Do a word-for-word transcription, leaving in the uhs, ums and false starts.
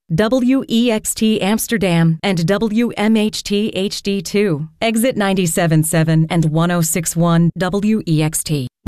W E X T Amsterdam, and W M H T H D two. Exit ninety-seven point seven and one oh six point one W E X T.